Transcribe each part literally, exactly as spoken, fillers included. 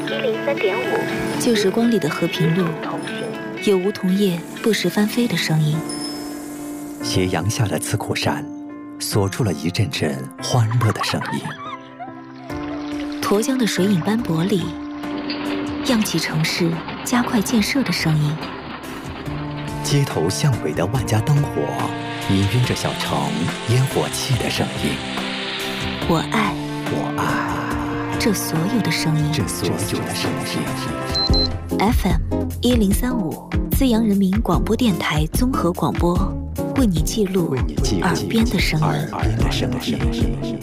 一零三点五， 旧时光里的和平路，有梧桐叶不时翻飞的声音。 斜阳下的刺口山，锁住了一阵阵欢乐的声音。 沱江的水影斑驳里，漾起城市加快建设的声音。 街头巷尾的万家灯火，氤氲着小城烟火气的声音。 我爱， 我爱这所有的声音， 这所有的声音。 F M 一零三五，资阳人民广播电台综合广播，为你记录耳边的声音。 耳边的声音。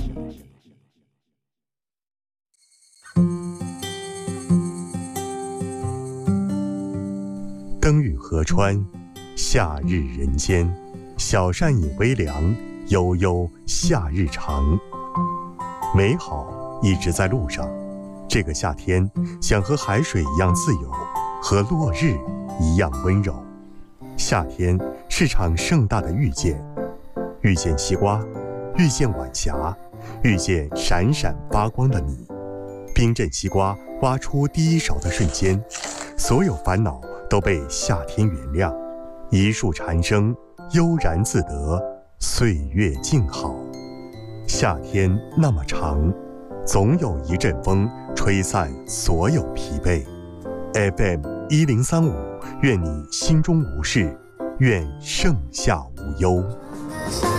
灯雨河川，夏日人间，小扇饮微凉，悠悠夏日长。美好一直在路上，这个夏天想和海水一样自由，和落日一样温柔。夏天是场盛大的遇见，遇见西瓜，遇见晚霞，遇见闪闪发光的你。冰镇西瓜挖出第一勺的瞬间，所有烦恼都被夏天原谅，一树蝉声悠然自得，岁月静好。夏天那么长，总有一阵风吹散所有疲惫。 F M 一零三五，愿你心中无事，愿盛夏无忧。